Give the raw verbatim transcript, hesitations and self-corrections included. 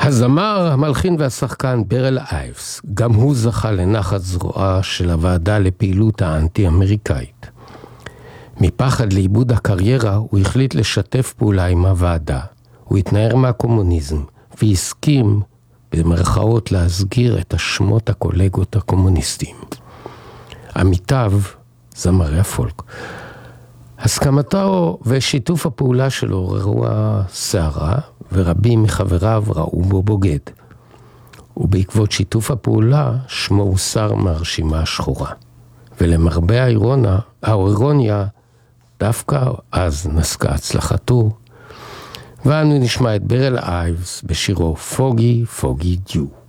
הזמר, המלחין והשחקן ברל אייבס, גם הוא זכה לנחת זרועה של הוועדה לפעילות האנטי-אמריקאית. מפחד לאיבוד הקריירה הוא החליט לשתף פעולה עם הוועדה. הוא התנער מהקומוניזם והסכים במרכאות להסגיר את השמות הקולגות הקומוניסטיים. עמיתיו, זמרי הפולק. הסכמתו ושיתוף הפעולה שלו עוררו הסערה, ורבים מחבריו ראו בו בוגד. ובעקבות שיתוף הפעולה שמו הוסר מהרשימה השחורה. ולמרבה האירונה, האירוניה, דווקא אז נסקה הצלחתו, ואנו נשמע את ברל אייבס בשירו פוגי פוגי דיו.